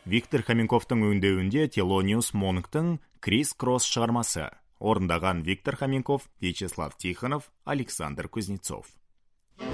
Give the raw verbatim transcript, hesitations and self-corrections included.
Виктор Хоменковтың өңдеуінде Thelonious Monk'тың Крис Кросс шығармасы. Орындаған Виктор Хоменков, Вячеслав Тихонов, Александр Кузнецов.